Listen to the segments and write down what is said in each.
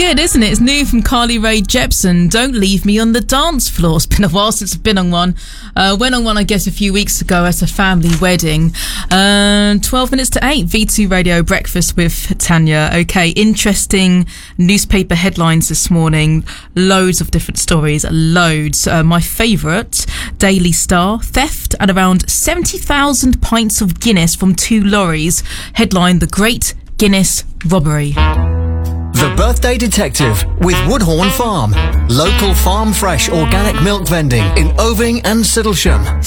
weird, isn't it? It's new from Carly Rae Jepsen. Don't leave me on the dance floor. It's been a while since I've been on one. Went on one, I guess, a few weeks ago at a family wedding. 12 minutes to 8, V2 Radio Breakfast with Tanya. Okay, interesting newspaper headlines this morning. Loads of different stories. Loads. My favourite, Daily Star. Theft at around 70,000 pints of Guinness from 2 lorries. Headline, The Great Guinness Robbery. The Birthday Detective with Woodhorn Farm. Local farm fresh organic milk vending in Oving and Siddlesham.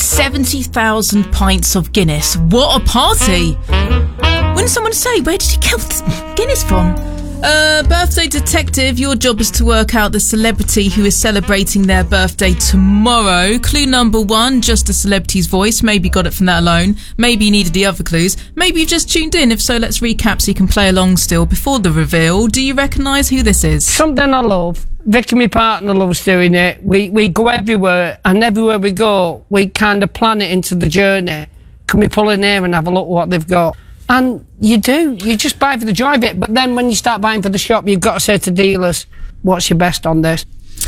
70,000 pints of Guinness. What a party! When someone say, where did you get this Guinness from? Birthday Detective, your job is to work out the celebrity who is celebrating their birthday tomorrow. Clue number 1, just a celebrity's voice. Maybe you got it from that alone. Maybe you needed the other clues. Maybe you just tuned in. If so, let's recap so you can play along still before the reveal. Do you recognise who this is? Something I love. Vicky, my partner, loves doing it. We go everywhere, and everywhere we go, we kind of plan it into the journey. Can we pull in here and have a look at what they've got? And you do. You just buy for the joy of it. But then when you start buying for the shop, you've got to say to dealers, what's your best on this?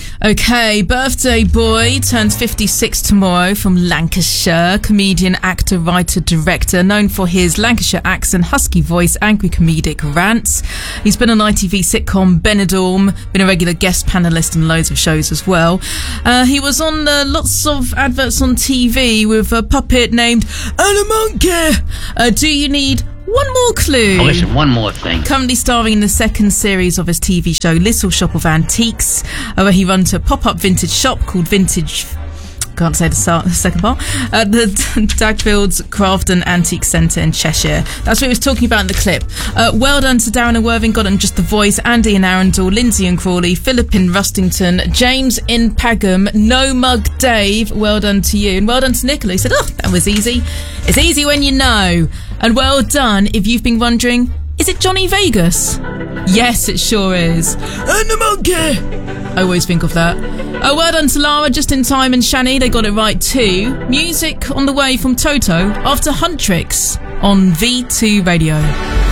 Okay, birthday boy turns 56 tomorrow, from Lancashire. Comedian, actor, writer, director, known for his Lancashire accent, husky voice, angry comedic rants. He's been on ITV sitcom Benidorm, been a regular guest panellist in loads of shows as well. He was on lots of adverts on TV with a puppet named Anna Monkey. Do you need one more clue? Oh, listen, one more thing. Currently starring in the second series of his TV show Little Shop of Antiques, where he runs a pop-up vintage shop called Vintage... Can't say the second part. The Dagfields Craft and Antique Centre in Cheshire. That's what he was talking about in the clip. Well done to Darren and Worthing, got on just the voice. Andy in Arundel, Lindsay in Crawley, Philip in Rustington, James in Pagham, No Mug Dave, well done to you. And well done to Nicola, who said, oh, that was easy. It's easy when you know. And well done if you've been wondering, is it Johnny Vegas? Yes, it sure is. And the monkey! I always think of that. Well done to Lara, Just in Time and Shani, they got it right too. Music on the way from Toto after Huntrix on V2 Radio.